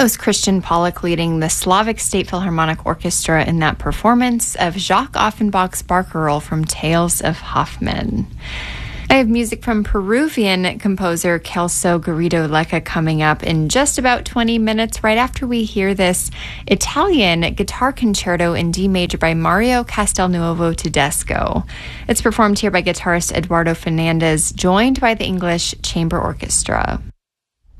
That was Christian Pollock leading the Slavic State Philharmonic Orchestra in that performance of Jacques Offenbach's Barcarolle from Tales of Hoffmann. I have music from Peruvian composer Celso Garrido Lecca coming up in just about 20 minutes, right after we hear this Italian guitar concerto in D major by Mario Castelnuovo Tedesco. It's performed here by guitarist Eduardo Fernandez, joined by the English Chamber Orchestra.